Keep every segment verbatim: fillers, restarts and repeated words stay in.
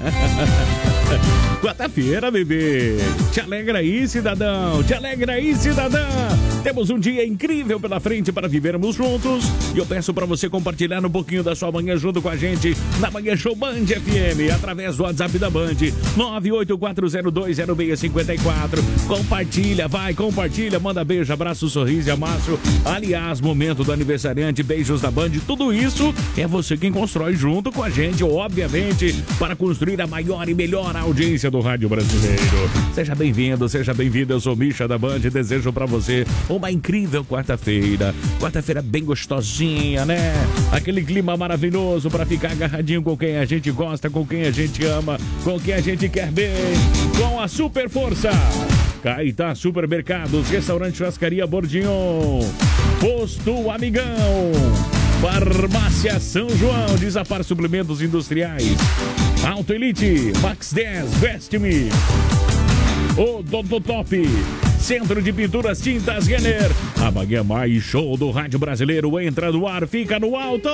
Quarta-feira, bebê. Te alegra aí, cidadão. Te alegra aí, cidadã. Temos um dia incrível pela frente para vivermos juntos. E eu peço para você compartilhar um pouquinho da sua manhã junto com a gente na Manhã Show Band F M, através do WhatsApp da Band, nove oito quatro zero dois zero seis cinco quatro. Compartilha, vai, compartilha, manda beijo, abraço, sorriso e amasso. Aliás, momento do aniversariante, beijos da Band, tudo isso é você quem constrói junto com a gente, obviamente, para construir a maior e melhor audiência do rádio brasileiro. Seja bem-vindo, seja bem-vindo, eu sou Misha da Band e desejo para você uma incrível quarta-feira. Quarta-feira bem gostosinha, né? Aquele clima maravilhoso para ficar agarradinho com quem a gente gosta, com quem a gente ama, com quem a gente quer bem, com a super força. Caetá Supermercados, Restaurante Churrascaria Bordignon, Posto Amigão, Farmácia São João, Desapar Suplementos Industriais, Auto Elite, Max dez, Veste-me, Odontotop, Centro de Pinturas Tintas Renner. A manhã mais show do rádio brasileiro entra no ar, fica no alto.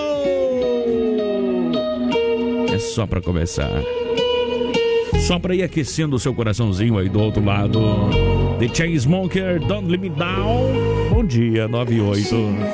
É só pra começar. Só pra ir aquecendo o seu coraçãozinho aí do outro lado. The Chainsmokers, Don't Let Me Down. Bom dia, nove e oito.